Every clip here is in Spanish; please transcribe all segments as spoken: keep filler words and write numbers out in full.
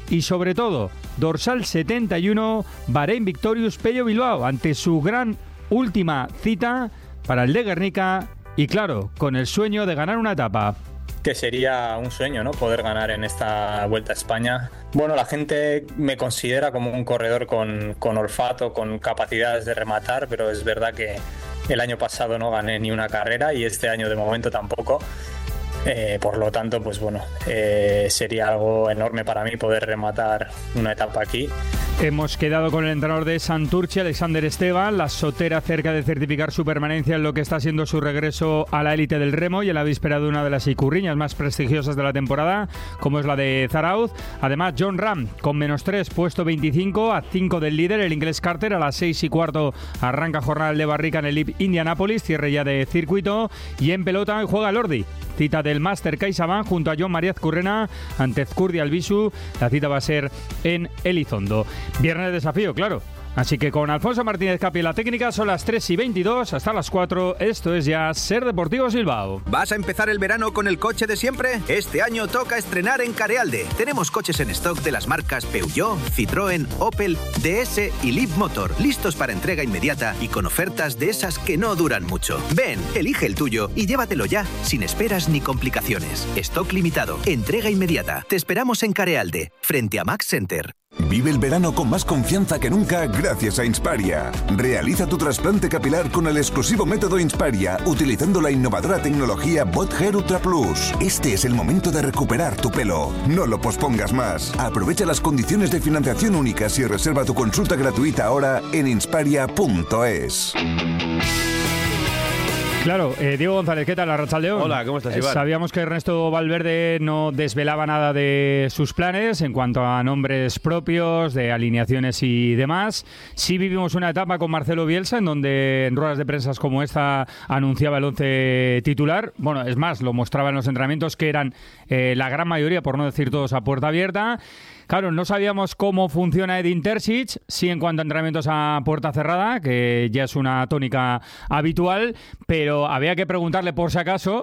y sobre todo dorsal setenta y uno, Bahrein Victorious Pello Bilbao, ante su gran última cita para el de Guernica y claro, con el sueño de ganar una etapa. Que sería un sueño, ¿no? Poder ganar en esta Vuelta a España. Bueno, la gente me considera como un corredor con, con olfato, con capacidades de rematar, pero es verdad que el año pasado no gané ni una carrera y este año de momento tampoco. Eh, por lo tanto, pues bueno, eh, sería algo enorme para mí poder rematar una etapa aquí. Hemos quedado con el entrenador de Santurce, Alexander Esteban, la sotera cerca de certificar su permanencia en lo que está siendo su regreso a la élite del remo y en la víspera de una de las icurriñas más prestigiosas de la temporada, como es la de Zarauz. Además, John Ram con menos tres, puesto veinticinco, a cinco del líder, el inglés Carter. A las seis y cuarto arranca jornada de Barrica en el I P Indianapolis, cierre ya de circuito. Y en pelota juega Lordi. Cita del Máster CaixaBank junto a John María Ezcurrena ante Ezcurdi Albisu. La cita va a ser en Elizondo. Viernes de desafío, claro. Así que con Alfonso Martínez Capi en la técnica son las tres y veintidós, hasta las cuatro. Esto es ya Ser Deportivos Bilbao. ¿Vas a empezar el verano con el coche de siempre? Este año toca estrenar en Carealde. Tenemos coches en stock de las marcas Peugeot, Citroën, Opel, D S y Leapmotor, listos para entrega inmediata y con ofertas de esas que no duran mucho. Ven, elige el tuyo y llévatelo ya, sin esperas ni complicaciones. Stock limitado, entrega inmediata. Te esperamos en Carealde, frente a Max Center. Vive el verano con más confianza que nunca gracias a Insparia. Realiza tu trasplante capilar con el exclusivo método Insparia, utilizando la innovadora tecnología Bot Hair Ultra Plus. Este es el momento de recuperar tu pelo. No lo pospongas más. Aprovecha las condiciones de financiación únicas y reserva tu consulta gratuita ahora en insparia punto es. Claro, eh, Diego González, ¿qué tal? Arratsaldeon. Hola, ¿cómo estás, Iván? Eh, sabíamos que Ernesto Valverde no desvelaba nada de sus planes en cuanto a nombres propios, de alineaciones y demás. Sí vivimos una etapa con Marcelo Bielsa en donde en ruedas de prensa como esta anunciaba el once titular. Bueno, es más, lo mostraba en los entrenamientos que eran eh, la gran mayoría, por no decir todos, a puerta abierta. Claro, no sabíamos cómo funciona Edin Terzic, sí en cuanto a entrenamientos a puerta cerrada, que ya es una tónica habitual, pero había que preguntarle por si acaso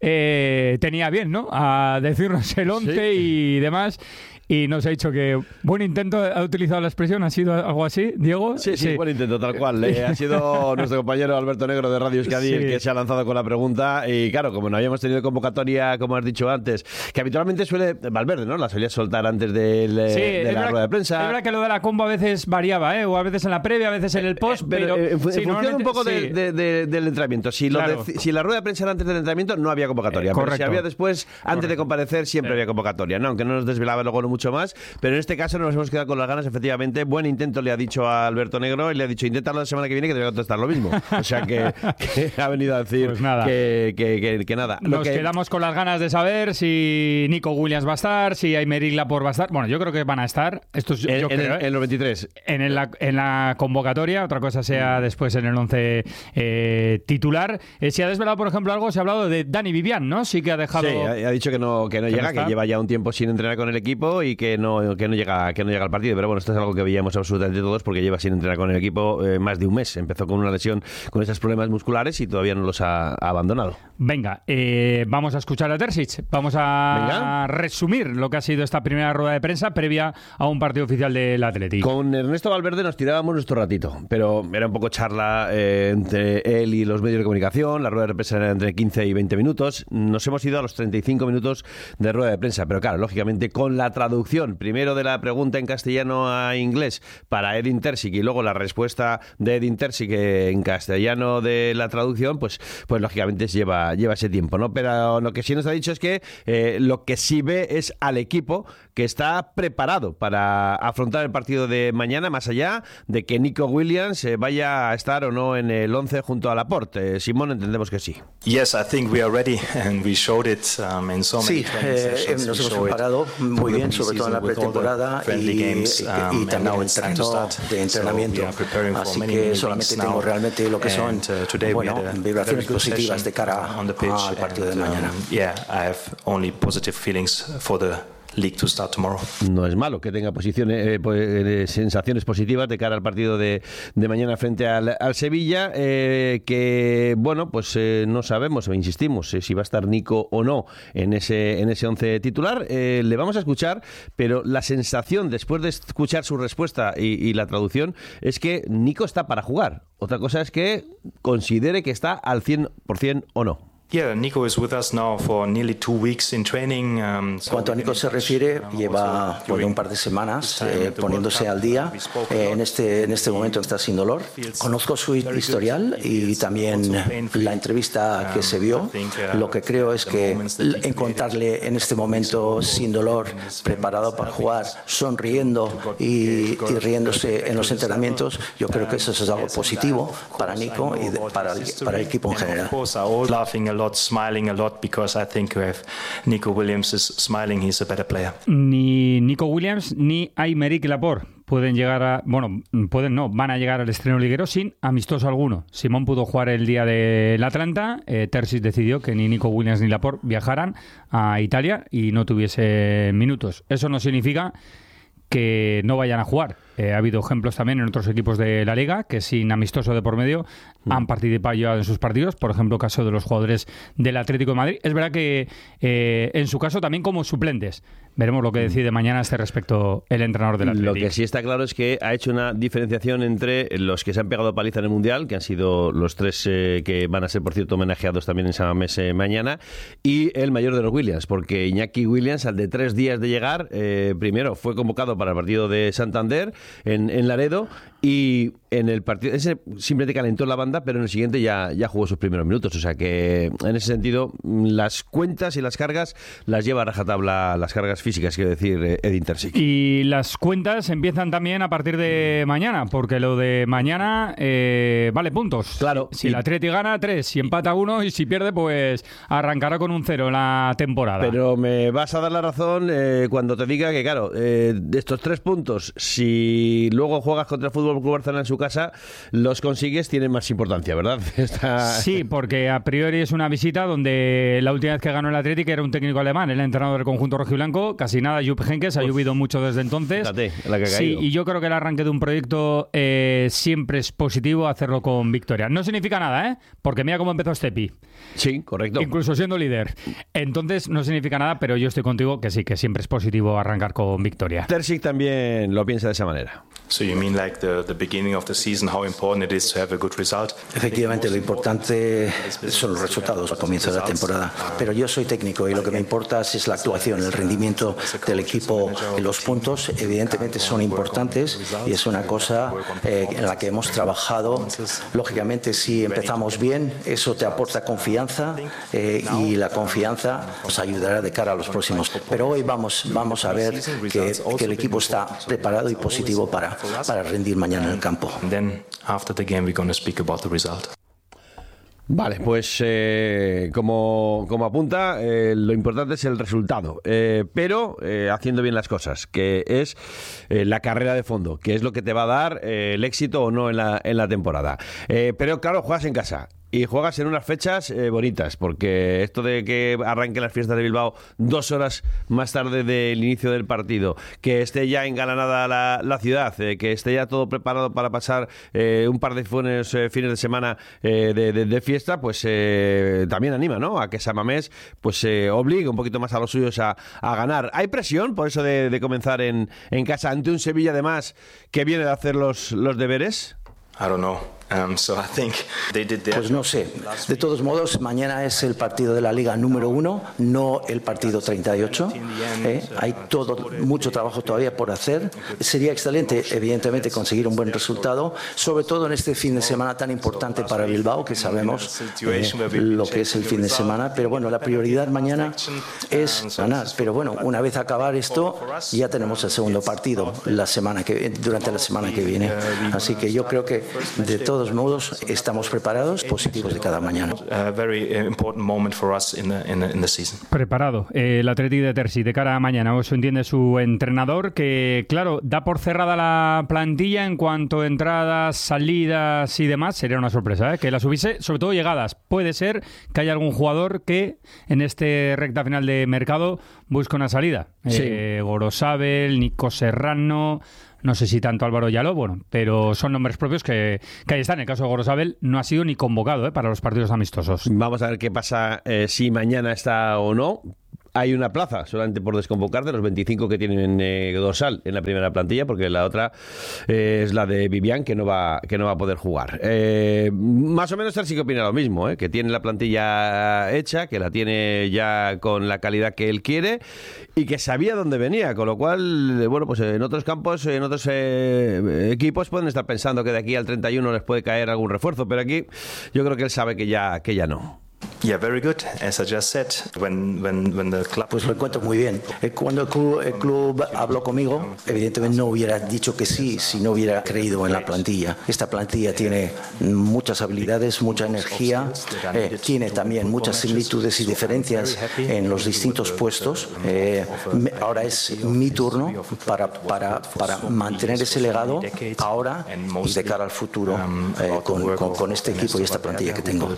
eh, tenía bien, ¿no? A decirnos el once sí. Y demás. Y nos ha dicho que buen intento, ha utilizado la expresión, ¿ha sido algo así, Diego? Sí, sí, sí. Buen intento, tal cual. Eh, ha sido nuestro compañero Alberto Negro de Radio Euskadi sí. el que se ha lanzado con la pregunta. Y claro, como no habíamos tenido convocatoria, como has dicho antes, que habitualmente suele, Valverde, ¿no? La solía soltar antes del, sí, de la verdad, rueda de prensa. Es verdad que lo de la combo a veces variaba, ¿eh? O a veces en la previa, a veces en el post, pero... pero eh, en, sí, en función un poco sí. de, de, de, del entrenamiento. Si, claro. lo de, si la rueda de prensa era antes del entrenamiento, no había convocatoria. Eh, pero si había después, antes correcto. de comparecer, siempre eh. había convocatoria, ¿no? Aunque no nos desvelaba luego no mucho más, pero en este caso nos hemos quedado con las ganas, efectivamente. Buen intento le ha dicho a Alberto Negro y le ha dicho, inténtalo la semana que viene que te voy a contestar lo mismo. O sea que, que ha venido a decir pues nada. Que, que, que, que nada. Nos lo que... quedamos con las ganas de saber si Nico Williams va a estar, si Aymeric Laporte va a estar. Bueno, yo creo que van a estar. Esto es, en, yo en, creo, el, ¿eh? en los veintitrés. En, el, en la convocatoria, otra cosa sea después en el once eh, titular. Eh, si ha desvelado, por ejemplo, algo, se ha hablado de Dani Vivian, ¿no? Sí que ha dejado... Sí, ha, ha dicho que no, que no que llega, no que lleva ya un tiempo sin entrenar con el equipo y que no, que no llega que no llega al partido, pero bueno, esto es algo que veíamos absolutamente todos porque lleva sin entrenar con el equipo eh, más de un mes. Empezó con una lesión, con esos problemas musculares y todavía no los ha, ha abandonado. Venga, eh, vamos a escuchar a Terzic. Vamos a Venga. resumir lo que ha sido esta primera rueda de prensa previa a un partido oficial del Atlético. Con Ernesto Valverde nos tirábamos nuestro ratito, pero era un poco charla eh, entre él y los medios de comunicación. La rueda de prensa era entre quince y veinte minutos. Nos hemos ido a los treinta y cinco minutos de rueda de prensa, pero claro, lógicamente con la traducción, primero de la pregunta en castellano a inglés para Edin Terzic y luego la respuesta de Edin Terzic en castellano de la traducción, pues, pues lógicamente lleva, lleva ese tiempo, ¿no? Pero lo que sí nos ha dicho es que eh, lo que sí ve es al equipo que está preparado para afrontar el partido de mañana, más allá de que Nico Williams eh, vaya a estar o no en el once junto a Laporte. Eh, Simón, entendemos que sí. Yes, I think we are ready and we showed it um, in so many sí, eh, nos hemos preparado muy bien, sobre todo en la pretemporada y, games, um, y, y también en el terreno de entrenamiento. So así que solamente tengo realmente lo que son uh, bueno, vibraciones positivas de cara al partido de mañana. Um, yeah, I have only positive feelings for the league to start tomorrow. No es malo que tenga posiciones, eh, pues, sensaciones positivas de cara al partido de, de mañana frente al, al Sevilla, eh, que bueno, pues eh, no sabemos, insistimos, eh, si va a estar Nico o no en ese en ese once titular. Eh, le vamos a escuchar, pero la sensación después de escuchar su respuesta y, y la traducción es que Nico está para jugar. Otra cosa es que considere que está al cien por ciento o no. Yeah, Nico is with us now for nearly two weeks in training. Um, so Cuanto a Nico se refiere, lleva bueno, un par de semanas eh, poniéndose al día. Eh, en este en este momento está sin dolor. Conozco su historial y también la entrevista que se vio. Lo que creo es que encontrarle en este momento sin dolor, preparado para jugar, sonriendo y, y riéndose en los entrenamientos, yo creo que eso es algo positivo para Nico y de, para, el, para el equipo en general. A lot, smiling a lot, because I think if Nico Williams is smiling, he's a better player. Ni Nico Williams ni Aymeric Laporte pueden llegar a, bueno, pueden no, van a llegar al estreno liguero sin amistoso alguno. Simón pudo jugar el día del Atlanta, eh, Terzic decidió que ni Nico Williams ni Laporte viajaran a Italia y no tuviese minutos. Eso no significa que no vayan a jugar. Eh, ha habido ejemplos también en otros equipos de la Liga que sin amistoso de por medio mm. han participado ya en sus partidos. Por ejemplo, caso de los jugadores del Atlético de Madrid. Es verdad que eh, en su caso también como suplentes. Veremos lo que decide mañana a este respecto el entrenador del Atlético. Lo que sí está claro es que ha hecho una diferenciación entre los que se han pegado paliza en el Mundial, que han sido los tres eh, que van a ser, por cierto, homenajeados también en San Mamés eh, mañana, y el mayor de los Williams, porque Iñaki Williams, al de tres días de llegar, eh, primero fue convocado para el partido de Santander en, en Laredo, y en el partido ese simplemente calentó la banda, pero en el siguiente ya, ya jugó sus primeros minutos. O sea que en ese sentido las cuentas y las cargas las lleva a rajatabla, las cargas físicas, quiero decir, Edin Terzic. Y las cuentas empiezan también a partir de mañana, porque lo de mañana eh, vale puntos. Claro. Si y... el Atleti gana, tres. Si empata, uno. Y si pierde, pues arrancará con un cero en la temporada. Pero me vas a dar la razón eh, cuando te diga que, claro, eh, de estos tres puntos, si luego juegas contra el Fútbol Club Barcelona en su casa, los consigues, tienen más importancia, ¿verdad? Está... Sí, porque a priori es una visita donde la última vez que ganó el Atlético era un técnico alemán, el entrenador del conjunto rojiblanco, casi nada, Jupp Heynckes, ha Uf. llovido mucho desde entonces. Fíjate, la que ha sí, caído. Y yo creo que el arranque de un proyecto eh, siempre es positivo hacerlo con victoria. No significa nada, ¿eh? Porque mira cómo empezó Stepi. Sí, correcto. Incluso siendo líder. Entonces no significa nada, pero yo estoy contigo que sí, que siempre es positivo arrancar con victoria. Terzic también lo piensa de esa manera. So you mean like the, the beginning of the season, how important it is to have a good result? Efectivamente, lo importante son los resultados al comienzo de la temporada. Pero yo soy técnico y lo que me importa es la actuación, el rendimiento del equipo. Los puntos evidentemente son importantes y es una cosa eh, en la que hemos trabajado. Lógicamente, si empezamos bien, eso te aporta confianza eh, y la confianza nos ayudará de cara a los próximos. Pero hoy vamos, vamos a ver que, que el equipo está preparado y positivo para, para rendir mañana en el campo. After the game, we're going to speak about the result. Vale, pues eh, como, como apunta, eh, lo importante es el resultado, eh, pero eh, haciendo bien las cosas, que es eh, la carrera de fondo, que es lo que te va a dar eh, el éxito o no en la, en la temporada. Eh, pero claro, juegas en casa. Y juegas en unas fechas eh, bonitas, porque esto de que arranquen las fiestas de Bilbao dos horas más tarde del inicio del partido, que esté ya engalanada la, la ciudad, eh, que esté ya todo preparado para pasar eh, un par de fines, eh, fines de semana eh, de, de, de fiesta, pues eh, también anima, ¿no? A que San Mamés pues eh, obligue un poquito más a los suyos a, a ganar. ¿Hay presión por eso de, de comenzar en, en casa ante un Sevilla además que viene de hacer los, los deberes? I don't know. Um, so I think they did their... Pues no sé. De todos modos, mañana es el partido de la Liga número uno, no el partido treinta y ocho. ¿eh? Hay todo, mucho trabajo todavía por hacer. Sería excelente, evidentemente, conseguir un buen resultado, sobre todo en este fin de semana tan importante para Bilbao, que sabemos eh, lo que es el fin de semana. Pero bueno, la prioridad mañana es ganar. Pero bueno, una vez acabar esto, ya tenemos el segundo partido la semana que, durante la semana que viene. Así que yo creo que de todo De todos modos, estamos preparados, positivos de cada mañana. Preparado. Eh, el Atleti de Terzic de cara a mañana, eso entiende su entrenador, que claro, da por cerrada la plantilla en cuanto a entradas, salidas y demás. Sería una sorpresa, ¿eh? Que las hubiese, sobre todo llegadas. Puede ser que haya algún jugador que en este recta final de mercado busca una salida. Sí. Eh, Gorosabel, Nico Serrano, no sé si tanto Álvaro Yaló, bueno, pero son nombres propios que, que ahí están. En el caso de Gorosabel no ha sido ni convocado eh, para los partidos amistosos. Vamos a ver qué pasa eh, si mañana está o no. Hay una plaza solamente por desconvocar de los veinticinco que tienen eh, dorsal en la primera plantilla, porque la otra eh, es la de Vivian, que no va que no va a poder jugar. Eh, más o menos él sí que opina lo mismo, eh, que tiene la plantilla hecha, que la tiene ya con la calidad que él quiere y que sabía dónde venía, con lo cual, bueno, pues en otros campos, en otros eh, equipos pueden estar pensando que de aquí al treinta y uno les puede caer algún refuerzo, pero aquí yo creo que él sabe que ya que ya no. Yeah, very good. As I just said, when when when the club. Pues lo encuentro muy bien. Cuando el club, el club habló conmigo, evidentemente no hubiera dicho que sí si no hubiera creído en la plantilla. Esta plantilla tiene muchas habilidades, mucha energía, eh, tiene también muchas similitudes y diferencias en los distintos puestos. Eh, ahora es mi turno para para para mantener ese legado ahora y de cara al futuro eh, con, con con este equipo y esta plantilla que tengo.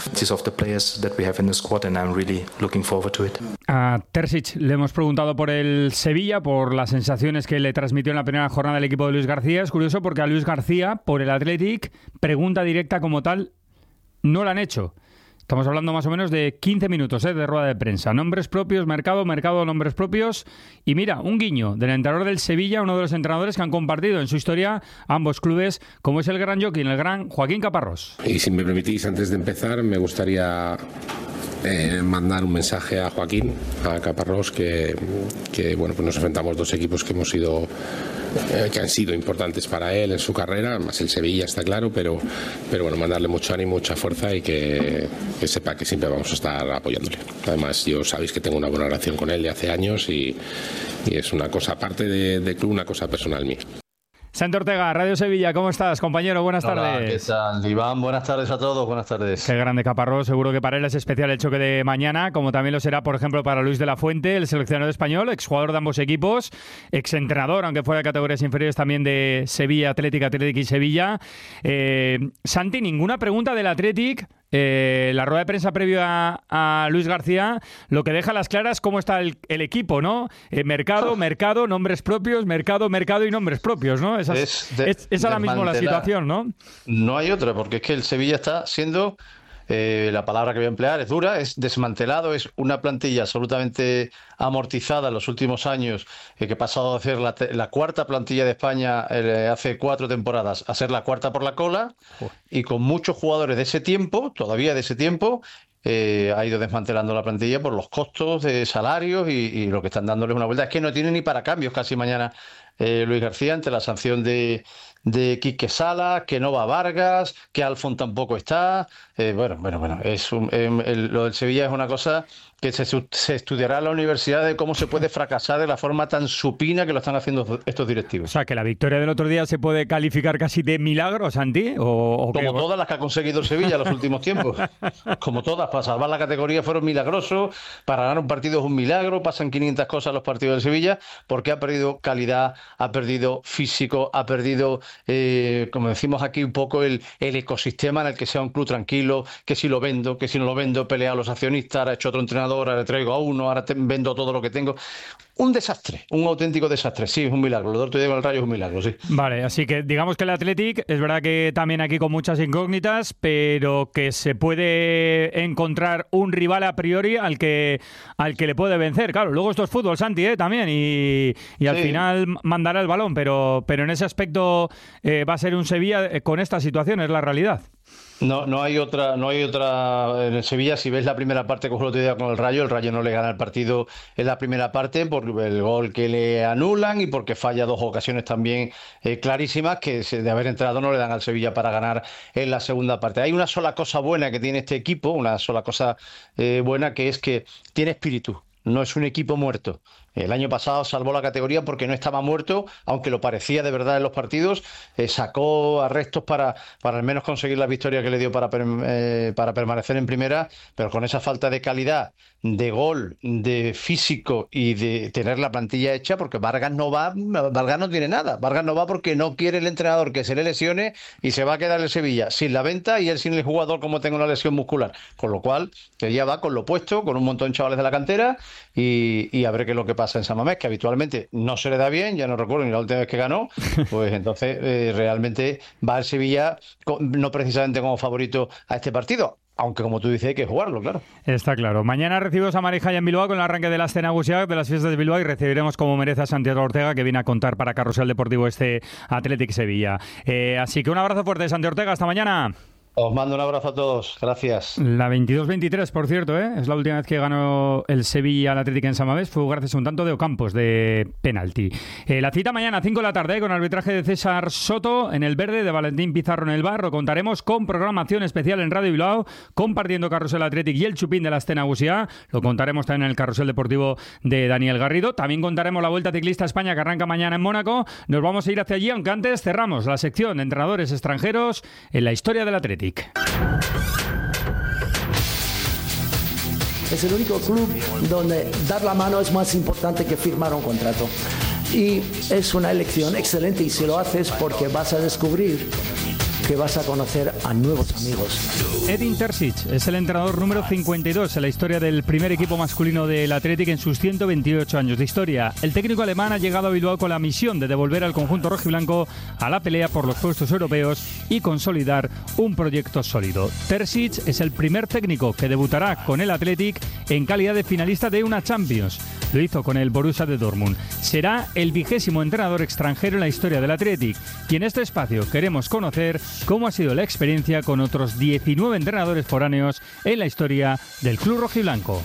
That we have in the squad, and I'm really looking forward to it. A Terzic le hemos preguntado por el Sevilla, por las sensaciones que le transmitió en la primera jornada el equipo de Luis García. Es curioso porque a Luis García, por el Athletic, pregunta directa como tal, no la han hecho. Estamos hablando más o menos de quince minutos ¿eh? de rueda de prensa. Nombres propios, mercado, mercado, nombres propios. Y mira, un guiño del entrenador del Sevilla, uno de los entrenadores que han compartido en su historia ambos clubes, como es el gran jockey, el gran Joaquín Caparrós. Y si me permitís, antes de empezar, me gustaría eh, mandar un mensaje a Joaquín, a Caparrós, que, que bueno, pues nos enfrentamos dos equipos que hemos sido... Eh, que han sido importantes para él en su carrera, más el Sevilla está claro, pero, pero bueno, mandarle mucho ánimo, mucha fuerza y que, que sepa que siempre vamos a estar apoyándole. Además, yo sabéis que tengo una buena relación con él de hace años y, y es una cosa aparte de, de club, una cosa personal mía. Santi Ortega, Radio Sevilla, ¿cómo estás, compañero? Buenas Hola, tardes. ¿qué tal, Iván? Buenas tardes a todos, buenas tardes. Qué grande Caparrós, seguro que para él es especial el choque de mañana, como también lo será, por ejemplo, para Luis de la Fuente, el seleccionador español, exjugador de ambos equipos, exentrenador, aunque fuera de categorías inferiores también de Sevilla, Atlético, Atlético y Sevilla. Eh, Santi, ninguna pregunta del Athletic. Eh, la rueda de prensa previa a, a Luis García, lo que deja a las claras cómo está el, el equipo, ¿no? Eh, mercado, mercado, nombres propios, mercado, mercado y nombres propios, ¿no? Esa es, es, de, es, es ahora mismo la situación, ¿no? No hay otra, porque es que el Sevilla está siendo... Eh, la palabra que voy a emplear es dura, es desmantelado, es una plantilla absolutamente amortizada en los últimos años, eh, que ha pasado a ser la, la cuarta plantilla de España eh, hace cuatro temporadas a ser la cuarta por la cola, oh. y con muchos jugadores de ese tiempo, todavía de ese tiempo, eh, ha ido desmantelando la plantilla por los costos de salarios y, y lo que están dándoles una vuelta. Es que no tiene ni para cambios casi mañana eh, Luis García ante la sanción de... de Quique Sala, que no va Vargas, que Alfon tampoco está. Eh, bueno, bueno, bueno, es un, eh, el, lo del Sevilla es una cosa que se, se estudiará en la universidad de cómo se puede fracasar de la forma tan supina que lo están haciendo estos directivos. O sea, que la victoria del otro día se puede calificar casi de milagro, Santi, o, o como qué? Todas las que ha conseguido el Sevilla en los últimos tiempos. Como todas, para salvar la categoría fueron milagrosos, para ganar un partido es un milagro, pasan quinientas cosas en los partidos del Sevilla, porque ha perdido calidad, ha perdido físico, ha perdido... Eh, como decimos aquí un poco el, el ecosistema en el que sea un club tranquilo, que si lo vendo, que si no lo vendo, pelea a los accionistas, ahora he hecho otro entrenador, ahora le traigo a uno, ahora te, vendo todo lo que tengo. Un desastre, un auténtico desastre, sí, es un milagro, lo de otro día con el Rayo es un milagro, sí. Vale, así que digamos que el Athletic es verdad que también aquí con muchas incógnitas, pero que se puede encontrar un rival a priori al que al que le puede vencer. Claro, luego esto es fútbol, Santi, ¿eh? También, y, y al sí. final mandará el balón, pero, pero en ese aspecto eh, va a ser un Sevilla eh, con esta situación, es la realidad. No, no hay otra, no hay otra en el Sevilla. Si ves la primera parte que jugó el otro día con el Rayo, el Rayo no le gana el partido en la primera parte por el gol que le anulan y porque falla dos ocasiones también eh, clarísimas que de haber entrado no le dan al Sevilla para ganar en la segunda parte. Hay una sola cosa buena que tiene este equipo, una sola cosa eh, buena, que es que tiene espíritu. No es un equipo muerto. El año pasado salvó la categoría porque no estaba muerto, aunque lo parecía de verdad en los partidos. Eh, sacó arrestos para, para al menos conseguir la victoria que le dio para, eh, para permanecer en primera, pero con esa falta de calidad, de gol, de físico y de tener la plantilla hecha, porque Vargas no va, Vargas no tiene nada. Vargas no va porque no quiere el entrenador que se le lesione y se va a quedar en Sevilla sin la venta y él sin el jugador como tenga una lesión muscular. Con lo cual, que ya va con lo puesto, con un montón de chavales de la cantera y, y a ver qué es lo que pasa en San Mamés, que habitualmente no se le da bien, ya no recuerdo ni la última vez que ganó, pues entonces eh, realmente va el Sevilla no precisamente como favorito a este partido. Aunque, como tú dices, hay que jugarlo, claro. Está claro. Mañana recibimos a Marija en Bilbao con el arranque de la Escena Gusiac de las fiestas de Bilbao y recibiremos como merece a Santiago Ortega, que viene a contar para Carrusel Deportivo este Athletic Sevilla. Eh, así que un abrazo fuerte, Santiago Ortega. Hasta mañana. Os mando un abrazo a todos. Gracias. La veintidós veintitrés, por cierto, ¿eh? Es la última vez que ganó el Sevilla al Atlético en San Mamés. Fue gracias a un tanto de Ocampos de penalti. Eh, la cita mañana, cinco de la tarde, ¿eh? Con arbitraje de César Soto en el verde, de Valentín Pizarro en el bar. Lo contaremos con programación especial en Radio Bilbao, compartiendo Carrusel Athletic y el chupín de la Escena Gusiá. Lo contaremos también en el Carrusel Deportivo de Daniel Garrido. También contaremos la Vuelta Ciclista a España, que arranca mañana en Mónaco. Nos vamos a ir hacia allí, aunque antes cerramos la sección de entrenadores extranjeros en la historia del Athletic. Es el único club donde dar la mano es más importante que firmar un contrato. Y es una elección excelente y si lo haces porque vas a descubrir que vas a conocer a nuevos amigos. Edin Terzic es el entrenador número cincuenta y dos en la historia del primer equipo masculino del Athletic en sus ciento veintiocho años de historia. El técnico alemán ha llegado a Bilbao con la misión de devolver al conjunto rojiblanco a la pelea por los puestos europeos y consolidar un proyecto sólido. Terzic es el primer técnico que debutará con el Athletic en calidad de finalista de una Champions. Lo hizo con el Borussia de Dortmund. Será el vigésimo entrenador extranjero en la historia del Athletic y en este espacio queremos conocer cómo ha sido la experiencia con otros diecinueve entrenadores foráneos en la historia del club rojiblanco.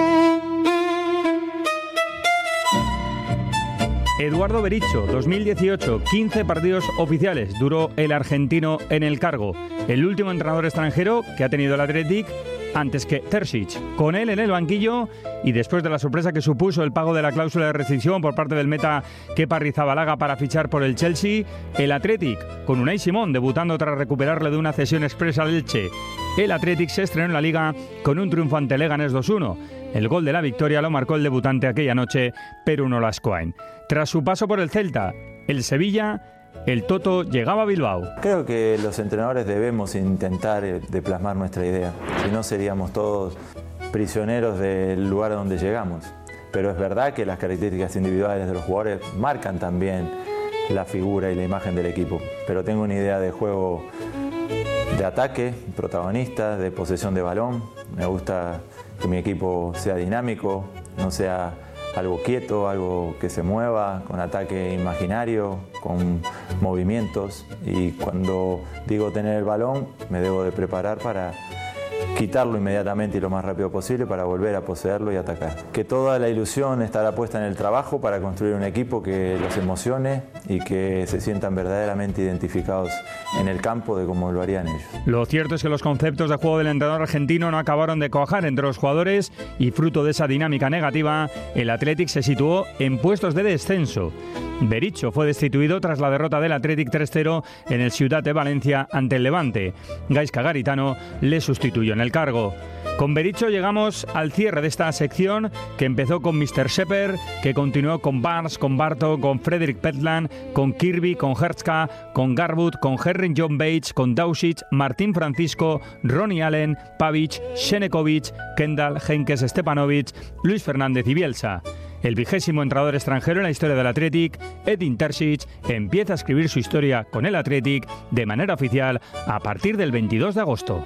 Eduardo Berizzo, dos mil dieciocho, quince partidos oficiales duró el argentino en el cargo. El último entrenador extranjero que ha tenido el Athletic antes que Terzic. Con él en el banquillo y después de la sorpresa que supuso el pago de la cláusula de rescisión por parte del meta Kepa Arrizabalaga para fichar por el Chelsea, el Athletic, con Unai Simón debutando tras recuperarle de una cesión expresa al Elche. El Athletic se estrenó en la Liga con un triunfo ante Leganés dos uno. El gol de la victoria lo marcó el debutante aquella noche, Perú Olascoain. Tras su paso por el Celta, el Sevilla, el Toto llegaba a Bilbao. Creo que los entrenadores debemos intentar de plasmar nuestra idea, si no seríamos todos prisioneros del lugar a donde llegamos. Pero es verdad que las características individuales de los jugadores marcan también la figura y la imagen del equipo. Pero tengo una idea de juego de ataque, protagonista, de posesión de balón. Me gusta que mi equipo sea dinámico, no sea algo quieto, algo que se mueva, con ataque imaginario, con movimientos. Y cuando digo tener el balón, me debo de preparar para quitarlo inmediatamente y lo más rápido posible para volver a poseerlo y atacar. Que toda la ilusión estará puesta en el trabajo para construir un equipo que los emocione y que se sientan verdaderamente identificados en el campo de cómo lo harían ellos. Lo cierto es que los conceptos de juego del entrenador argentino no acabaron de cuajar entre los jugadores y fruto de esa dinámica negativa, el Athletic se situó en puestos de descenso. Berizzo fue destituido tras la derrota del Athletic tres cero en el Ciudad de Valencia ante el Levante. Gaisca Garitano le sustituyó en el cargo. Con Berizzo llegamos al cierre de esta sección que empezó con mister Shepard, que continuó con Barnes, con Barto, con Frederick Petland, con Kirby, con Hertzka, con Garwood, con Henry John Bates, con Dausic, Martín Francisco, Ronnie Allen, Pavic, Shenekovic, Kendall, Henkes, Stepanovic, Luis Fernández y Bielsa. El vigésimo entrenador extranjero en la historia del Athletic, Edin Terzic, empieza a escribir su historia con el Athletic de manera oficial a partir del veintidós de agosto.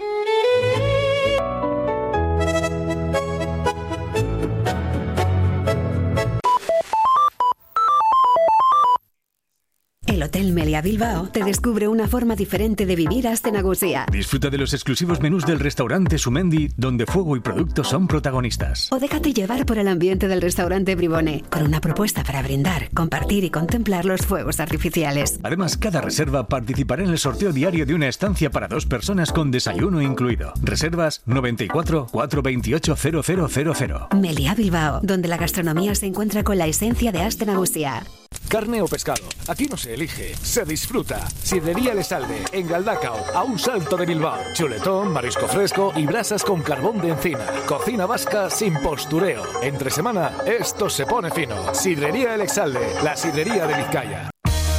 El Hotel Meliá Bilbao te descubre una forma diferente de vivir Aste Nagusia. Disfruta de los exclusivos menús del restaurante Sumendi, donde fuego y productos son protagonistas. O déjate llevar por el ambiente del restaurante Bribone, con una propuesta para brindar, compartir y contemplar los fuegos artificiales. Además, cada reserva participará en el sorteo diario de una estancia para dos personas con desayuno incluido. Reservas noventa y cuatro, cuatrocientos veintiocho, cero cero cero cero. Meliá Bilbao, donde la gastronomía se encuentra con la esencia de Aste Nagusia. Carne o pescado, aquí no se elige, se disfruta. Sidrería Lesalde, en Galdacao, a un salto de Bilbao. Chuletón, marisco fresco y brasas con carbón de encina. Cocina vasca sin postureo. Entre semana, esto se pone fino. Sidrería El Exalde, la sidrería de Vizcaya.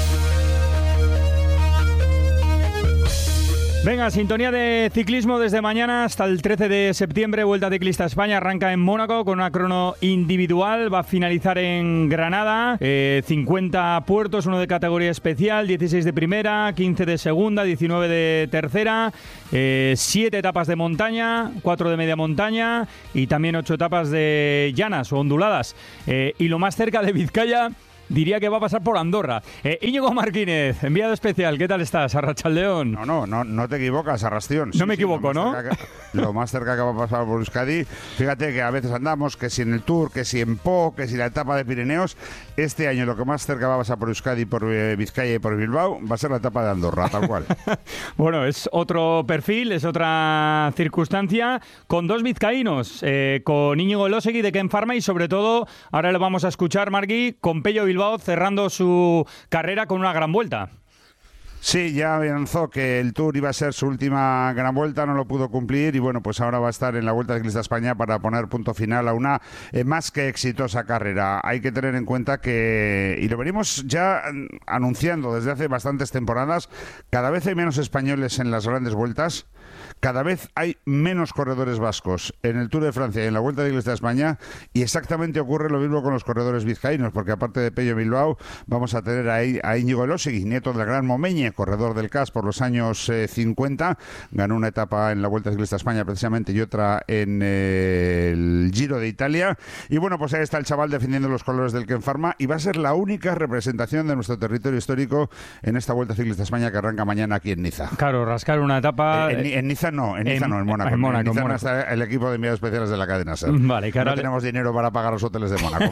Venga, sintonía de ciclismo desde mañana hasta el trece de septiembre. Vuelta Ciclista España arranca en Mónaco con una crono individual. Va a finalizar en Granada. Eh, cincuenta puertos, uno de categoría especial, dieciséis de primera, quince de segunda, diecinueve de tercera. Eh, siete etapas de montaña, cuatro de media montaña y también ocho etapas de llanas o onduladas. Eh, y lo más cerca de Vizcaya, diría que va a pasar por Andorra. Eh, Íñigo Martínez, enviado especial, ¿qué tal estás? Arratsaldeón. No, no, no, no te equivocas, Arrastión. No sí, me sí, equivoco, ¿no? Que, lo más cerca que va a pasar por Euskadi. Fíjate que a veces andamos, que si en el Tour, que si en Po, que si la etapa de Pirineos. Este año lo que más cerca va a pasar por Euskadi, por eh, Vizcaya y por Bilbao, va a ser la etapa de Andorra, tal cual. Bueno, es otro perfil, es otra circunstancia, con dos vizcaínos, eh, con Íñigo Elósegui de Ken Pharma y sobre todo, ahora lo vamos a escuchar, Margui, con Pello Bilbao cerrando su carrera con una gran vuelta. Sí, ya avanzó que el Tour iba a ser su última gran vuelta, no lo pudo cumplir y bueno, pues ahora va a estar en la Vuelta Ciclista España para poner punto final a una eh, más que exitosa carrera. Hay que tener en cuenta que, y lo venimos ya anunciando desde hace bastantes temporadas, cada vez hay menos españoles en las grandes vueltas. Cada vez hay menos corredores vascos en el Tour de Francia y en la Vuelta Ciclista de España y exactamente ocurre lo mismo con los corredores vizcaínos, porque aparte de Pello Bilbao vamos a tener ahí a Íñigo Elósegui, nieto del gran Momeñe, corredor del C A S por los años eh, cincuenta, ganó una etapa en la Vuelta Ciclista de España precisamente y otra en eh, el Giro de Italia y bueno, pues ahí está el chaval defendiendo los colores del Ken Pharma y va a ser la única representación de nuestro territorio histórico en esta Vuelta Ciclista de España que arranca mañana aquí en Niza. Claro, rascar una etapa... Eh, en, en Niza no, en Niza en, no, en Mónaco. En Mónaco, en Niza no está el equipo de enviados especiales de la cadena SER. Vale, claro. No tenemos dinero para pagar los hoteles de Mónaco.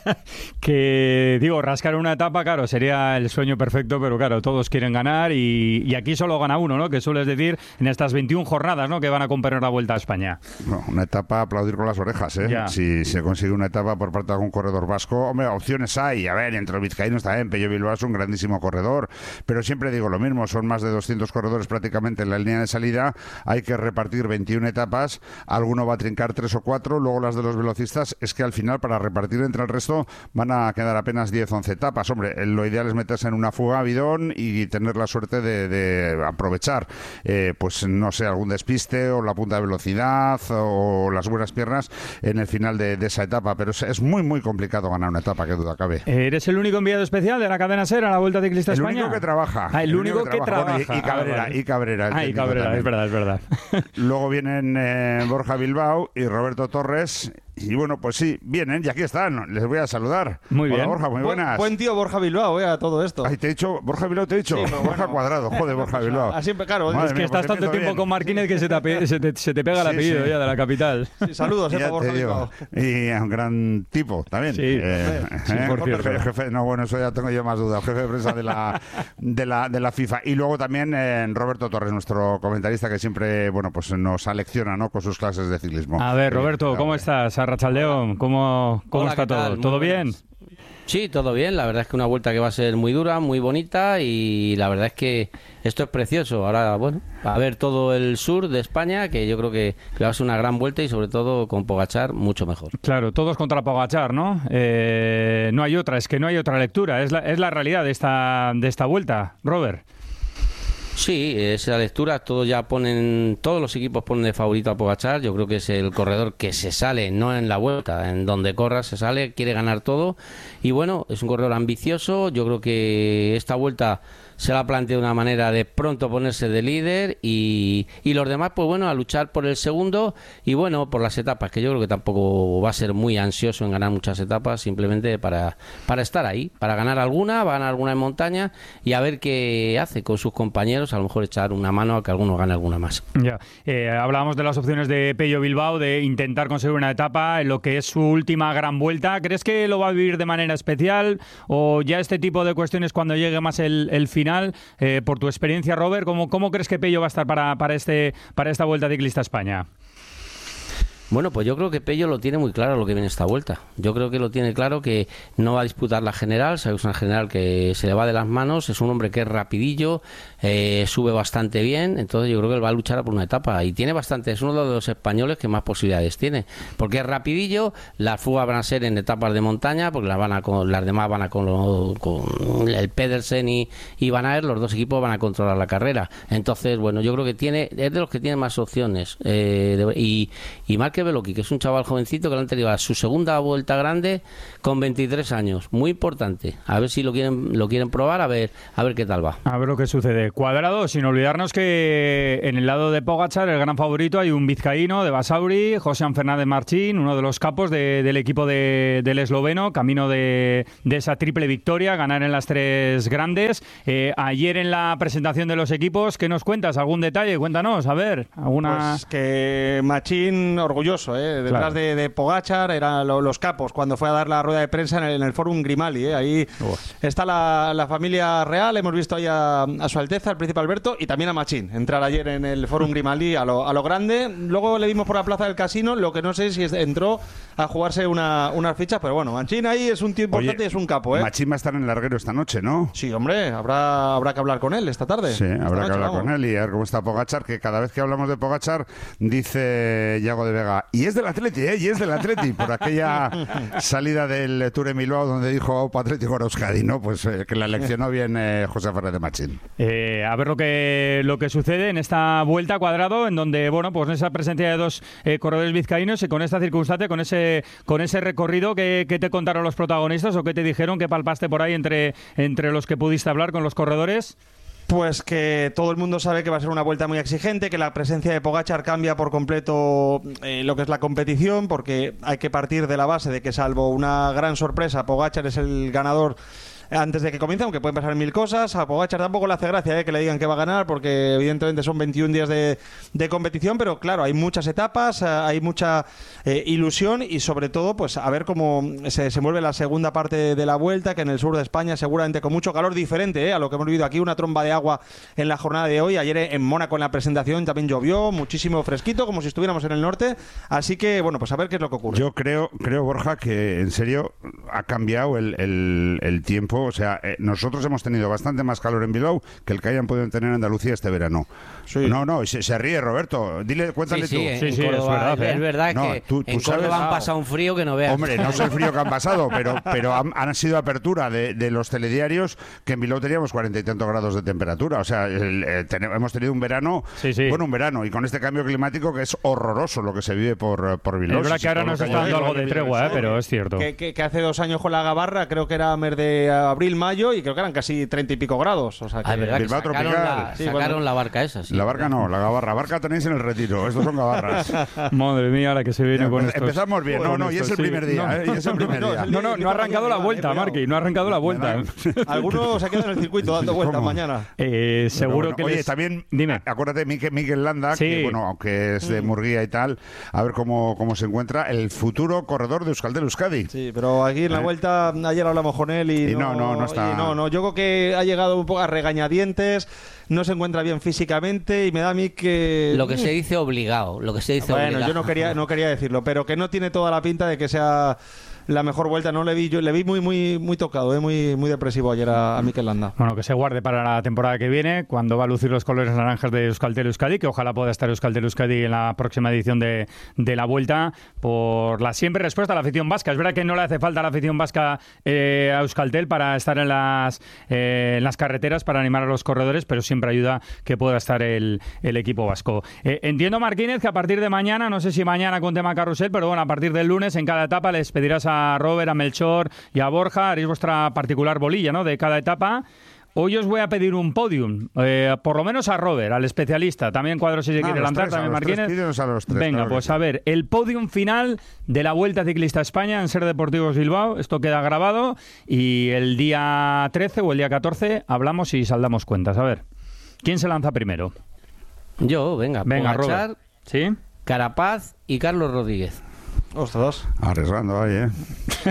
Que, digo, rascar una etapa, claro, sería el sueño perfecto, pero claro, todos quieren ganar y, y aquí solo gana uno, ¿no? Que sueles decir en estas veintiuna jornadas, ¿no? Que van a componer la Vuelta a España. No, una etapa a aplaudir con las orejas, ¿eh? Ya. Si se consigue una etapa por parte de algún corredor vasco, hombre, opciones hay. A ver, entre los vizcaínos también, Pello Bilbao es un grandísimo corredor, pero siempre digo lo mismo, son más de doscientos corredores prácticamente en la línea de salida, hay que repartir veintiuna etapas, alguno va a trincar tres o cuatro, luego las de los velocistas, es que al final para repartir entre el resto van a quedar apenas diez, once etapas. Hombre, lo ideal es meterse en una fuga a bidón y tener la suerte de, de aprovechar, eh, pues no sé, algún despiste o la punta de velocidad o las buenas piernas en el final de, de esa etapa, pero es, es muy muy complicado ganar una etapa, que duda cabe. ¿Eres el único enviado especial de la cadena SER a la Vuelta Ciclista el España? El único que trabaja. Ah, el, el único, único que, que trabaja. trabaja. Bueno, y, y Cabrera, ah, vale. y Cabrera. Ah, y Cabrera, es verdad, es verdad. Luego vienen eh, Borja Bilbao y Roberto Torres. Y bueno, pues sí, vienen y aquí están. Les voy a saludar. Muy bien. Hola, Borja, muy buenas. Buen, buen tío Borja Bilbao, eh, a todo esto. Ay, te he dicho, Borja Bilbao te he dicho. Sí, Borja bueno, Cuadrado, joder, Borja Bilbao. Así, claro. Madre es que mía, estás pues tanto tiempo bien. con Martínez que se te, se te, se te pega el apellido sí, sí. ya de la capital. Sí, saludos, eh, Borja Bilbao. Y a un gran tipo también. Sí, eh, sí eh, por cierto. Jefe, jefe, no, bueno, eso ya tengo yo más dudas. Jefe de prensa de la, de la, de la FIFA. Y luego también eh, Roberto Torres, nuestro comentarista que siempre, bueno, pues nos alecciona, ¿no? Con sus clases de ciclismo. A ver, Roberto, ¿cómo estás? Arratsaldeón, ¿cómo, cómo Hola, está todo? Muy ¿Todo bien? Buenas. Sí, todo bien. La verdad es que una vuelta que va a ser muy dura, muy bonita y la verdad es que esto es precioso. Ahora, bueno, a ver todo el sur de España, que yo creo que, que va a ser una gran vuelta y sobre todo con Pogačar mucho mejor. Claro, todos contra Pogačar, ¿no? Eh, no hay otra, es que no hay otra lectura. Es la, es la realidad de esta, de esta vuelta, Robert. Sí, esa lectura, todos ya ponen, todos los equipos ponen de favorito a Pogačar. Yo creo que es el corredor que se sale, no en la vuelta, en donde corra se sale, quiere ganar todo. Y bueno, es un corredor ambicioso. Yo creo que esta vuelta se la plantea de una manera de pronto ponerse de líder y, y los demás, pues bueno, a luchar por el segundo y bueno, por las etapas, que yo creo que tampoco va a ser muy ansioso en ganar muchas etapas, simplemente para, para estar ahí, para ganar alguna, va a ganar alguna en montaña y a ver qué hace con sus compañeros, a lo mejor echar una mano a que alguno gane alguna más. Ya, eh, hablábamos de las opciones de Pello Bilbao, de intentar conseguir una etapa en lo que es su última gran vuelta. ¿Crees que lo va a vivir de manera especial o ya este tipo de cuestiones cuando llegue más el, el final? Eh, por tu experiencia, Robert, ¿cómo, cómo crees que Pello va a estar para, para, este, para esta Vuelta Ciclista a España? Bueno, pues yo creo que Pello lo tiene muy claro lo que viene esta vuelta. Yo creo que lo tiene claro que no va a disputar la general, sabes, una general que se le va de las manos, es un hombre que es rapidillo, eh, sube bastante bien, entonces yo creo que él va a luchar por una etapa y tiene bastante, es uno de los españoles que más posibilidades tiene, porque es rapidillo, las fugas van a ser en etapas de montaña, porque las van a con, las demás van a con, lo, con el Pedersen y, y Van Aert, los dos equipos van a controlar la carrera. Entonces, bueno, yo creo que tiene, es de los que tiene más opciones eh, de, y, y más que Beloki, que es un chaval jovencito que le han tenido a su segunda vuelta grande con veintitrés años, muy importante, a ver si lo quieren lo quieren probar, a ver a ver qué tal va. A ver lo que sucede. Cuadrado, sin olvidarnos que en el lado de Pogačar, el gran favorito, hay un vizcaíno de Basauri, Josean Fernández Martín, uno de los capos de, del equipo de, del esloveno, camino de, de esa triple victoria, ganar en las tres grandes. Eh, ayer en la presentación de los equipos, ¿qué nos cuentas? ¿Algún detalle? Cuéntanos, a ver, alguna... Pues que Machín orgulloso, ¿eh? Detrás claro. de, de Pogačar eran lo, los capos cuando fue a dar la rueda de prensa en el, en el Fórum Grimaldi, ¿eh? Ahí Uf. está la, la familia real, hemos visto ahí a, a su Alteza, el Príncipe Alberto, y también a Machín entrar ayer en el Fórum Grimaldi a lo, a lo grande. Luego le vimos por la plaza del Casino, lo que no sé si es, entró a jugarse una, unas fichas, pero bueno, Machín ahí es un tío importante. Oye, y es un capo, ¿eh? Machín va a estar en el larguero esta noche, ¿no? Sí, hombre, habrá, habrá que hablar con él esta tarde. Sí, esta habrá noche, que hablar vamos. con él y a ver cómo está Pogačar, que cada vez que hablamos de Pogačar dice Yago de Vega, y es del Atleti, ¿eh? Y es del Atleti, por aquella salida del Tour en Bilbao donde dijo Atlético era Euskadi, ¿no? Pues eh, que la eleccionó bien eh, José Fernández Machín. Eh, a ver lo que lo que sucede en esta vuelta, Cuadrado, en donde, bueno, pues en esa presencia de dos eh, corredores vizcaínos y con esta circunstancia, con ese con ese recorrido, ¿qué, qué te contaron los protagonistas o qué te dijeron, que palpaste por ahí entre, entre los que pudiste hablar con los corredores? Pues que todo el mundo sabe que va a ser una vuelta muy exigente, que la presencia de Pogačar cambia por completo eh, lo que es la competición, porque hay que partir de la base de que, salvo una gran sorpresa, Pogačar es el ganador antes de que comience, aunque pueden pasar mil cosas. A Pogačar tampoco le hace gracia, ¿eh?, que le digan que va a ganar, porque evidentemente son veintiún días de, de competición, pero claro, hay muchas etapas, hay mucha eh, ilusión y sobre todo pues a ver cómo se, se mueve la segunda parte de la vuelta, que en el sur de España seguramente con mucho calor, diferente ¿eh? a lo que hemos vivido aquí, una tromba de agua en la jornada de hoy. Ayer en Mónaco en la presentación también llovió, muchísimo fresquito, como si estuviéramos en el norte, así que bueno, pues a ver qué es lo que ocurre. Yo creo, creo Borja, que en serio ha cambiado el, el, el tiempo. O sea, eh, nosotros hemos tenido bastante más calor en Bilbao que el que hayan podido tener en Andalucía este verano. Sí. No, no, se, se ríe Roberto. Dile, cuéntale sí, tú. Sí, sí, sí, es verdad. Es, es verdad no, que tú, tú en sabes, Córdoba han pasado un frío que no veas. Hombre, no sé el frío que han pasado, pero, pero han, han sido apertura de, de los telediarios, que en Bilbao teníamos cuarenta y tantos grados de temperatura. O sea, el, eh, ten, hemos tenido un verano, sí, sí. bueno, un verano, y con este cambio climático que es horroroso lo que se vive por, por Bilbao. Es verdad que ahora nos está dando algo de tregua, eh, pero es cierto. Que, que, que hace dos años con la Gabarra, creo que era mes de abril, mayo, y creo que eran casi treinta y pico grados. O sea, que... Ah, verdad que sacaron, la, sí, sacaron bueno. la barca esa. Sí. La barca no, la Gabarra. Barca tenéis en el Retiro, estos son gabarras. Madre mía, la que se viene ya, con estos. Empezamos bien, no, no, y es el primer sí. día, no. ¿eh? Y es el primer día. No, no, no ha arrancado la vuelta, Marqui, no ha arrancado la vuelta. Algunos se quedan en el circuito dando vueltas mañana. Eh, seguro bueno, que Oye, les... también, dime. Acuérdate, Miquel, Miquel Landa, sí. que bueno, aunque es de Murguía y tal, a ver cómo, cómo se encuentra el futuro corredor de Euskaltel Euskadi. Sí, pero aquí en la vuelta, ayer hablamos con él y, y no, no, no está. Y no, no, yo creo que ha llegado un poco a regañadientes, no se encuentra bien físicamente y me da a mí que... Lo que se dice obligado, lo que se dice bueno, obligado. Bueno, yo no quería, no quería decirlo, pero que no tiene toda la pinta de que sea la mejor vuelta. No le vi, yo le vi muy muy muy tocado, ¿eh? muy muy depresivo ayer a, a Mikel Landa. Bueno, que se guarde para la temporada que viene, cuando va a lucir los colores naranjas de Euskaltel Euskadi, que ojalá pueda estar Euskaltel Euskadi en la próxima edición de, de la Vuelta, por la siempre respuesta a la afición vasca. Es verdad que no le hace falta a la afición vasca eh, a Euskaltel para estar en las, eh, en las carreteras, para animar a los corredores, pero siempre siempre ayuda que pueda estar el, el equipo vasco. Eh, entiendo, Martínez, que a partir de mañana, no sé si mañana con tema carrusel, pero bueno, a partir del lunes en cada etapa les pedirás a Robert, a Melchor y a Borja, haréis vuestra particular bolilla, ¿no?, de cada etapa. Hoy os voy a pedir un podium, eh, por lo menos a Robert, al especialista. También Cuadro si se no, quiere lanzar, también Martínez. Venga, pues a ver, el podium final de la Vuelta Ciclista a España en Ser Deportivos Bilbao. Esto queda grabado y el día trece o el día catorce hablamos y saldamos cuentas. A ver, ¿quién se lanza primero? Yo, venga. Venga, Pogačar, Robert. ¿Sí? Carapaz y Carlos Rodríguez. Ostras. Arriesgando ahí, ¿eh?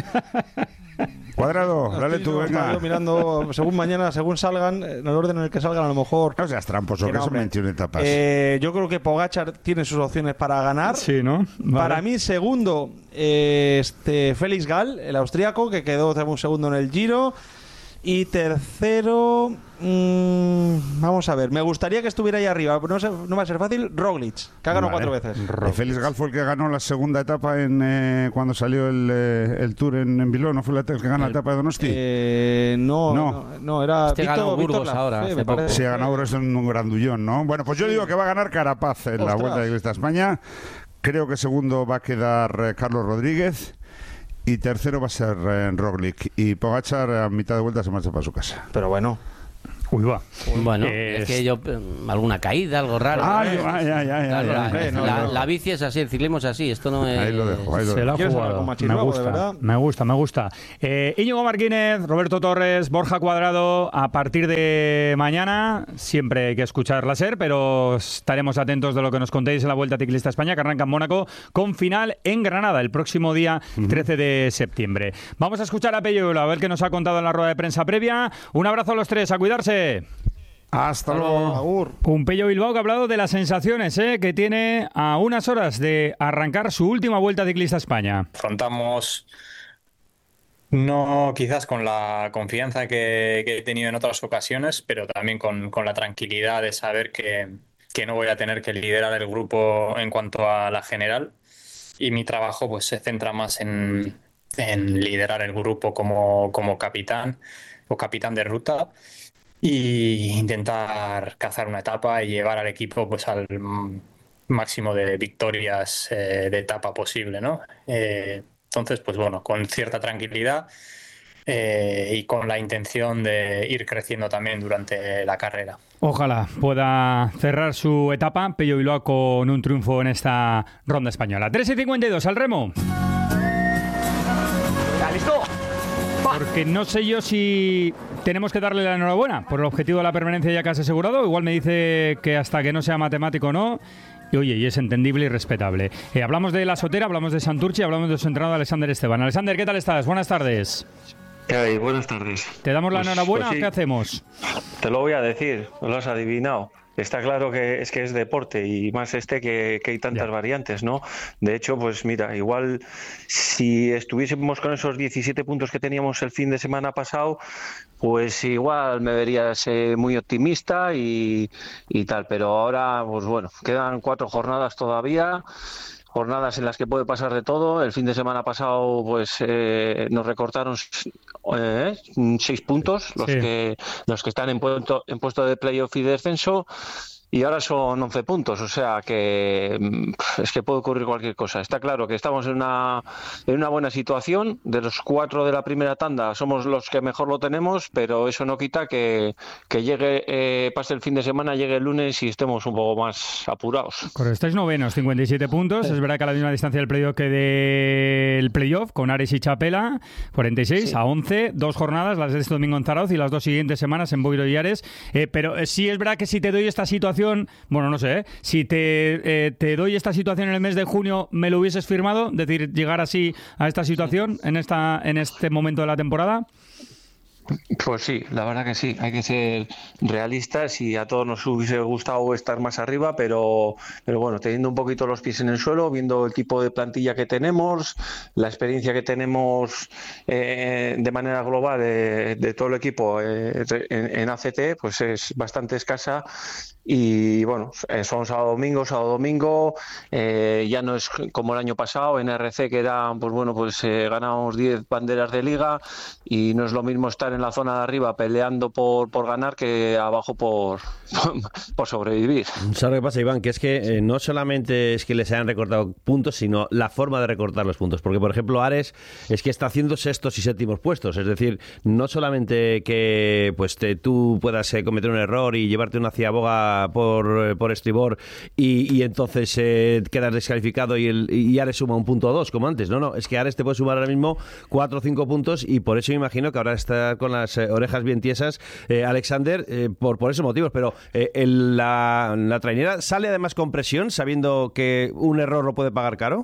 Cuadrado, no, dale tú, venga. Yo mirando, según mañana, según salgan, en el orden en el que salgan, a lo mejor... No seas tramposo, que, que no, son veintiuna etapas. Eh, yo creo que Pogačar tiene sus opciones para ganar. Sí, ¿no? Vale. Para mí, segundo, eh, este Félix Gall, el austríaco, que quedó un segundo en el Giro. Y tercero, mmm, vamos a ver, me gustaría que estuviera ahí arriba, no, sé, no va a ser fácil, Roglic, que ha ganado vale. cuatro veces. Félix Gall fue el que ganó la segunda etapa en eh, cuando salió el, eh, el Tour en, en Bilbao, ¿no fue el que ganó la etapa de Donosti? Eh, no, no, no, no, era este Víctor, ganó Burgos Víctor ahora. Sí, hace poco. Sí, ha ganado Burgos, es un grandullón, ¿no? Bueno, pues yo digo que va a ganar Carapaz en Ostras. la Vuelta Ciclista a España. Creo que segundo va a quedar eh, Carlos Rodríguez. Y tercero va a ser eh, Roglic. Y Pogačar a mitad de vuelta se marcha para su casa. Pero bueno. Uy, va. Bueno, es... es que yo... Alguna caída, algo raro. Ah, ¿eh? ya, ya, ya, ya, claro, ya, la, ya, no, la, no. la bici es así, el ciclismo es así. Esto no es... Ahí lo dejo, ahí lo Se dejo. la ha jugado. Me gusta, me gusta, me gusta. Eh, Íñigo Martínez, Roberto Torres, Borja Cuadrado, a partir de mañana, siempre hay que escuchar la SER, pero estaremos atentos de lo que nos contéis en la Vuelta Ciclista a España, que arranca en Mónaco, con final en Granada el próximo día trece de septiembre. Vamos a escuchar a Pello Bilbao, a ver qué nos ha contado en la rueda de prensa previa. Un abrazo a los tres, a cuidarse. Hasta luego. Un Pello Bilbao que ha hablado de las sensaciones ¿eh? que tiene a unas horas de arrancar su última Vuelta Ciclista a España. Afrontamos no quizás con la confianza que, que he tenido en otras ocasiones, pero también con, con la tranquilidad de saber que, que no voy a tener que liderar el grupo en cuanto a la general, y mi trabajo pues se centra más en, en liderar el grupo como, como capitán o capitán de ruta, y intentar cazar una etapa y llevar al equipo pues al máximo de victorias eh, de etapa posible, ¿no? Eh, entonces, pues bueno, con cierta tranquilidad eh, y con la intención de ir creciendo también durante la carrera. Ojalá pueda cerrar su etapa Pello Bilbao con un triunfo en esta ronda española. tres y cincuenta y dos al remo. ¿Está listo? Porque no sé yo si tenemos que darle la enhorabuena por el objetivo de la permanencia ya casi asegurado. Igual me dice que hasta que no sea matemático no. Y oye, y es entendible y respetable. Eh, hablamos de la Sotera, hablamos de Santurce, hablamos de su entrenador Alexander Esteban. Alexander, ¿qué tal estás? Buenas tardes. Hey, buenas tardes. ¿Te damos la pues, enhorabuena pues sí. o qué hacemos? Te lo voy a decir, lo has adivinado. Está claro que es que es deporte, y más este que, que hay tantas ya. variantes, ¿no? De hecho, pues mira, igual si estuviésemos con esos diecisiete puntos que teníamos el fin de semana pasado, pues igual me verías eh, muy optimista y, y tal, pero ahora, pues bueno, quedan cuatro jornadas todavía. Jornadas en las que puede pasar de todo. El fin de semana pasado pues eh, nos recortaron eh, seis puntos, los sí. que los que están en puesto, en puesto de playoff y de descenso, y ahora son once puntos, o sea que es que puede ocurrir cualquier cosa. Está claro que estamos en una en una buena situación. De los cuatro de la primera tanda somos los que mejor lo tenemos, pero eso no quita que, que llegue, eh, pase el fin de semana, llegue el lunes y estemos un poco más apurados. Correcto, estáis novenos, cincuenta y siete puntos. Sí. Es verdad que a la misma distancia del playoff que del playoff, con Ares y Chapela, cuarenta y seis sí. a once, dos jornadas, las de este domingo en Zarauz y las dos siguientes semanas en Boiro y Ares. Eh, pero eh, sí es verdad que si te doy esta situación, bueno, no sé, ¿eh? si te, eh, te doy esta situación en el mes de junio, ¿me lo hubieses firmado? Es decir, llegar así a esta situación en esta en este momento de la temporada. Pues sí, la verdad que sí, hay que ser realistas, y a todos nos hubiese gustado estar más arriba, pero, pero bueno, teniendo un poquito los pies en el suelo, viendo el tipo de plantilla que tenemos, la experiencia que tenemos eh, de manera global de, de todo el equipo eh, en, en A C T, pues es bastante escasa. Y bueno, son sábado domingo, sábado domingo, eh, ya no es como el año pasado en R C, que eran, pues bueno, pues eh, ganábamos diez banderas de liga, y no es lo mismo estar en en la zona de arriba peleando por, por ganar que abajo por, por sobrevivir. ¿Sabes lo que pasa, Iván? Que es que eh, no solamente es que les hayan recortado puntos, sino la forma de recortar los puntos. Porque, por ejemplo, Ares es que está haciendo sextos y séptimos puestos. Es decir, no solamente que pues te, tú puedas eh, cometer un error y llevarte una ciaboga por, por estribor y, y entonces eh, quedas descalificado y, el, y Ares suma un punto o dos, como antes. No, no, es que Ares te puede sumar ahora mismo cuatro o cinco puntos y por eso me imagino que ahora está con las eh, orejas bien tiesas eh, Alexander eh, por, por esos motivos. Pero eh, el, la, la trainera sale además con presión, sabiendo que un error lo puede pagar caro.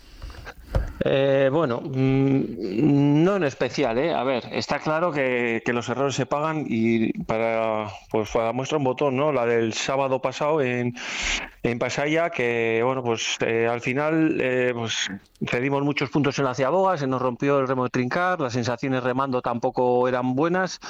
Eh, bueno, mmm, no en especial, ¿eh? A ver, está claro que, que los errores se pagan y para, pues para muestra un botón, ¿no? La del sábado pasado en, en Pasaia, que bueno, pues eh, al final eh, pues cedimos muchos puntos en la ciaboga, se nos rompió el remo de trincar, las sensaciones remando tampoco eran buenas.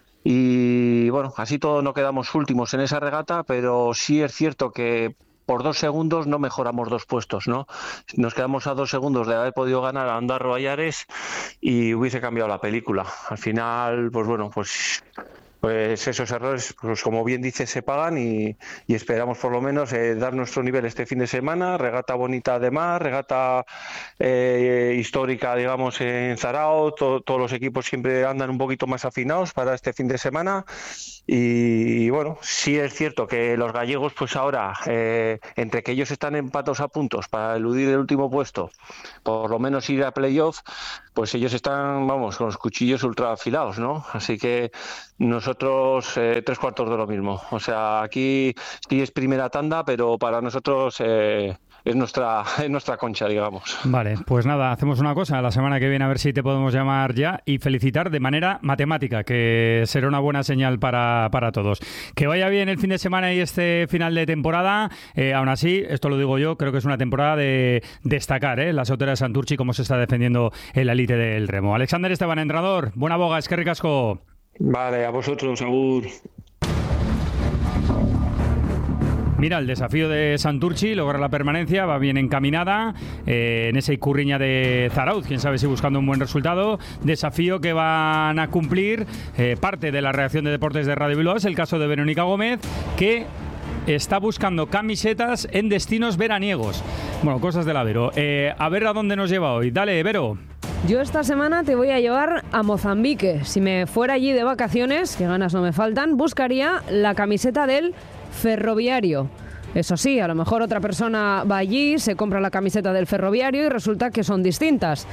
Y bueno, así todo no quedamos últimos en esa regata, pero sí es cierto que por dos segundos no mejoramos dos puestos, ¿no? Nos quedamos a dos segundos de haber podido ganar a Andarro y Ares y hubiese cambiado la película. Al final, pues bueno, pues... pues esos errores, pues como bien dices, se pagan y, y esperamos por lo menos eh, dar nuestro nivel este fin de semana. Regata bonita de mar, regata eh, histórica, digamos, en Zarao. To, todos los equipos siempre andan un poquito más afinados para este fin de semana. Y, y bueno, sí es cierto que los gallegos, pues ahora, eh, entre que ellos están empatados a puntos para eludir el último puesto, por lo menos ir a playoff, pues ellos están, vamos, con los cuchillos ultra afilados, ¿no? Así que nosotros eh, tres cuartos de lo mismo. O sea, aquí sí es primera tanda, pero para nosotros eh, es nuestra es nuestra concha, digamos. Vale, pues nada, hacemos una cosa. La semana que viene a ver si te podemos llamar ya y felicitar de manera matemática, que será una buena señal para, para todos. Que vaya bien el fin de semana y este final de temporada. Eh, aún así, esto lo digo yo, creo que es una temporada de destacar, ¿eh? La Sotera de Santurchi, cómo se está defendiendo en la élite del remo. Alexander Esteban, entrenador, buena boga, es que ricasco. Vale, a vosotros, agur. Mira, el desafío de Santurchi, lograr la permanencia, va bien encaminada eh, en esa Icurriña de Zarauz, quién sabe si buscando un buen resultado. Desafío que van a cumplir eh, parte de la reacción de deportes de Radio Bilbao, es el caso de Verónica Gómez, que está buscando camisetas en destinos veraniegos. Bueno, cosas del Avero. Eh, a ver a dónde nos lleva hoy. Dale, Vero. Yo esta semana te voy a llevar a Mozambique. Si me fuera allí de vacaciones, que ganas no me faltan, buscaría la camiseta del Ferroviario. Eso sí, a lo mejor otra persona va allí, se compra la camiseta del Ferroviario y resulta que son distintas.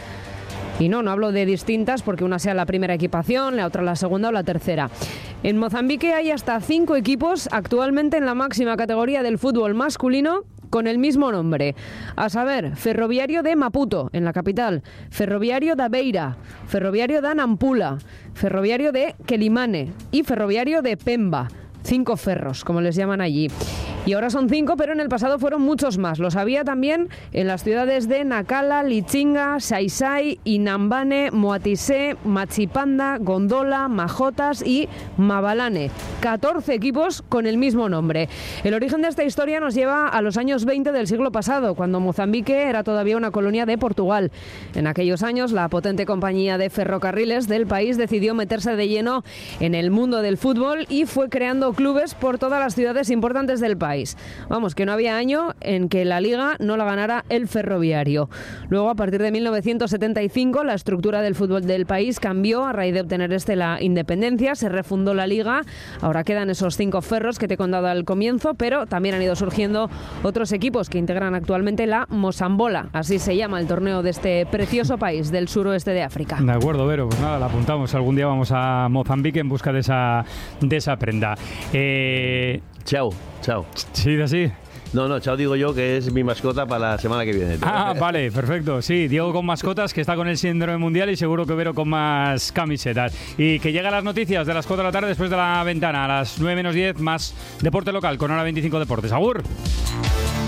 Y no, no hablo de distintas porque una sea la primera equipación, la otra la segunda o la tercera. En Mozambique hay hasta cinco equipos actualmente en la máxima categoría del fútbol masculino con el mismo nombre. A saber, Ferroviario de Maputo, en la capital, Ferroviario de Beira, Ferroviario de Nampula, Ferroviario de Quelimane y Ferroviario de Pemba. Cinco ferros, como les llaman allí. Y ahora son cinco, pero en el pasado fueron muchos más. Los había también en las ciudades de Nacala, Lichinga, Saisai, Inambane, Moatisé, Machipanda, Gondola, Majotas y Mabalane. catorce equipos con el mismo nombre. El origen de esta historia nos lleva a los años veinte del siglo pasado, cuando Mozambique era todavía una colonia de Portugal. En aquellos años, la potente compañía de ferrocarriles del país decidió meterse de lleno en el mundo del fútbol y fue creando clubes por todas las ciudades importantes del país. Vamos, que no había año en que la Liga no la ganara el Ferroviario. Luego, a partir de mil novecientos setenta y cinco, la estructura del fútbol del país cambió a raíz de obtener este la independencia, se refundó la Liga, ahora quedan esos cinco ferros que te he contado al comienzo, pero también han ido surgiendo otros equipos que integran actualmente la Mosambola, así se llama el torneo de este precioso país del suroeste de África. De acuerdo, Vero, pues nada, la apuntamos, algún día vamos a Mozambique en busca de esa, de esa prenda. Eh... Chao, chao. Sí, así. No, no, chao digo yo, que es mi mascota para la semana que viene. Ah, vale, perfecto. Sí, Diego con mascotas, que está con el síndrome mundial y seguro que Vero con más camisetas. Y que llegan las noticias de las cuatro de la tarde después de la ventana. A las nueve menos diez, más deporte local con Hora veinticinco Deportes. ¡Agur!